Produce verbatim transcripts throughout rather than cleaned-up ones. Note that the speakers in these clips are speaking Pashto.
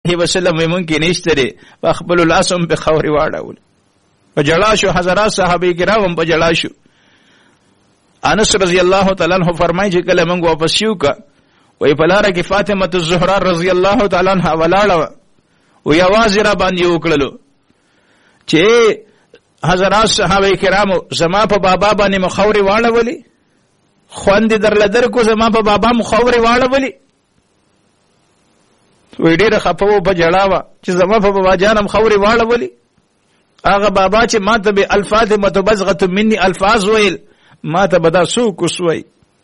علیه وسلم مونږ کې نشته دی په خپلو لاسو هم په خاورې واړول په جړا شو حضرات صحابه کرام هم په جړا شو انس رضی الله تعالی عنہ فرمایي چې کله موږ واپس شو کا وې په لاره کې فاطمه الزهرا رضی الله تعالی عنها ولاړه و یوازې را باندې وکړلو چې حضرات صحابه کرامو زما په بابا باندې مخاوري واړولې خوند درل درکو زما په بابا مخاوري واړولې وې ډېر خپو په جړاوه چې زما په بابا جانم خاوري واړولې هغه بابا چې ماته به الفاطمه بزغه مني الفاظ ویل ماته بدا سو کوسوي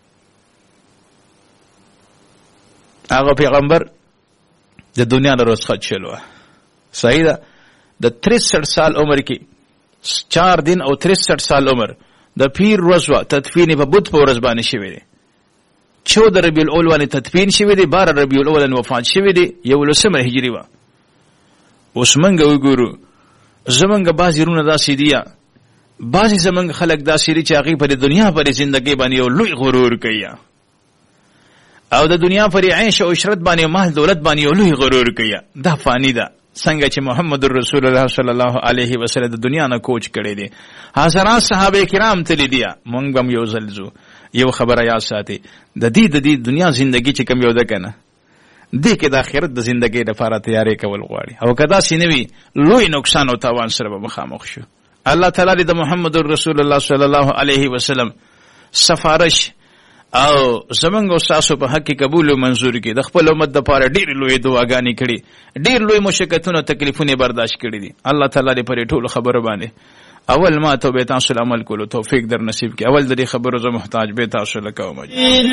هغه پیغمبر د دنیا نه رخصت شلو صحیح ده د تریسઠ سال عمر کې چار دن او تریسઠ سال عمر د پیر روزوا تدفین په بوت په ورځ باندې شوی دی چودہ ربیع الاول باندې تدفین شوی دی بارہ ربیع الاول وفات شوی دی یولسمه هجری وا اوس موږ وګورو زمونږ بعضی رونه داسې دي بعضی زمونږ خلک داسې دي چې هغوی په دنیا پورې زندګۍ باندې یو لوی غرور کوي او د دنیا پورې عیش او عشرت باندې مال دولت باندې یو لوی غرور کوي دا فانی ده څنګه چې محمد رسول الله صلی الله علیه وسلم د دنیا نه کوچ کړی دی حضرات صحابه کرام تللی دي مونږ هم یو ځل ځو یو خبره یاد ساتي د دې د دې دنیا زندګي چې کوم یو ده کنه دې کې د آخرت د زندګۍ لپاره تیاری کول غواړي او کدا سینوي لوی نقصان او تاوان سره به مخامخ شو الله تعالی د محمد رسول الله صلی الله علیه وسلم سفارش او زمونږ او تاسو په حق کې قبول او منزور کړي د خپل امت د لپاره ډېر لوی دعاګانې کړي ډېر لوی مشقتونه تکلیفونه برداشت کړي دي الله تعالی دې پر ټول خبره باندې اول ما توبه تاسو عمل کولو توفیق در نصیب کړي اول دې خبرو زه محتاج به تاسو لکه